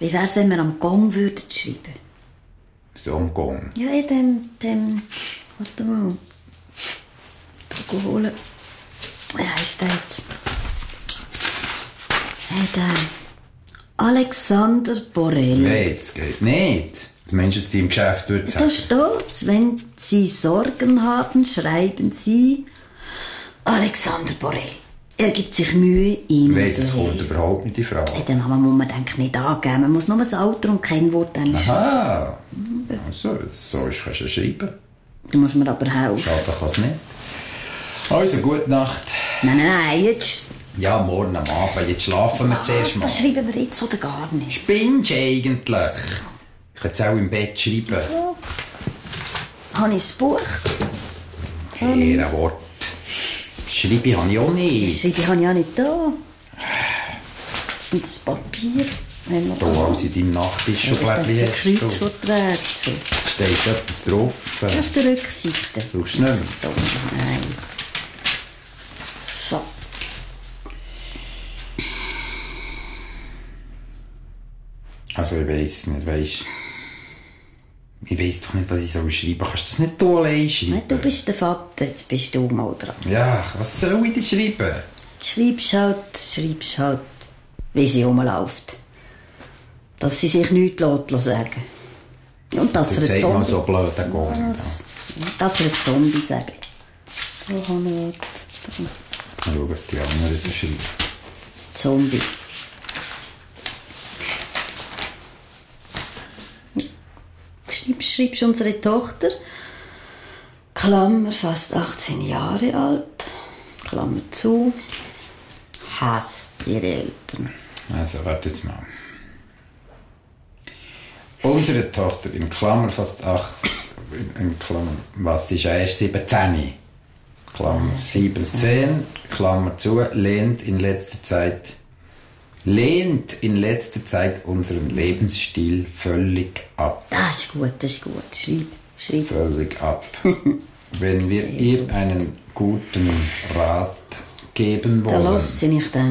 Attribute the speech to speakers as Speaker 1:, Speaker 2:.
Speaker 1: Wie wär's, wenn wir am Gong würden schreiben?
Speaker 2: So am Gong.
Speaker 1: Ja, in dem... Warte mal. Da holen. Wie heisst der jetzt? Der... Alexander Borrell.
Speaker 2: Nein, das geht nicht. Du meinst, dass die im Geschäft würde sagen?
Speaker 1: Da steht, wenn Sie Sorgen haben, schreiben Sie Alexander Borrell. Er gibt sich Mühe, Ihnen
Speaker 2: Nein,
Speaker 1: zu
Speaker 2: das kommt
Speaker 1: helfen.
Speaker 2: überhaupt nicht in Frage.
Speaker 1: Den Namen muss man denke ich, nicht angeben. Man muss nur das Alter und Kennwort dann schreiben.
Speaker 2: Aha. Also, so ist, kannst du schreiben.
Speaker 1: Du musst mir aber helfen.
Speaker 2: Schade, kann es nicht. Also, gute Nacht.
Speaker 1: Nein, jetzt...
Speaker 2: Ja, morgen am Abend. Jetzt schlafen wir zuerst mal.
Speaker 1: Das schreiben wir jetzt oder gar nicht.
Speaker 2: Spinnst du eigentlich? Ich kann jetzt auch im Bett schreiben.
Speaker 1: Ja. Habe ich das Buch?
Speaker 2: Ehrenwort. Schreibe habe ich auch nicht.
Speaker 1: Die habe ich auch nicht da. Und das Papier.
Speaker 2: Da alles in deinem Nachttischschublett hast du.
Speaker 1: Kreuzworträtsel.
Speaker 2: Steht etwas drauf.
Speaker 1: Auf der Rückseite.
Speaker 2: Brauchst du nicht mehr?
Speaker 1: Da, nein. So.
Speaker 2: Also ich weiss nicht, weisst. Ich weiss doch nicht, was ich schreiben soll. Kannst du das nicht du allein schreiben?
Speaker 1: Nein, du bist der Vater, jetzt bist du mal dran.
Speaker 2: Ja, was soll ich denn schreiben?
Speaker 1: Schreibst halt, wie sie rumläuft. Dass sie sich nichts sagen lässt. Und dass er
Speaker 2: Zeig mal so blöd, der Gong.
Speaker 1: Dass er ein Zombie sagt. Da habe ich
Speaker 2: Schau, was die anderen so schreiben.
Speaker 1: Zombie. Schreibst unsere Tochter, Klammer, fast 18 Jahre alt, Klammer zu, hasst ihre Eltern.
Speaker 2: Also, warte jetzt mal. Unsere Tochter, in Klammer fast 8, in Klammer, was ist erst 17? Klammer 17, Klammer zu, lehnt in letzter Zeit unseren Lebensstil völlig ab.
Speaker 1: Das ist gut. Schreib.
Speaker 2: Völlig ab. Wenn wir ihr einen guten Rat geben
Speaker 1: Da
Speaker 2: wollen,
Speaker 1: lässt sie nicht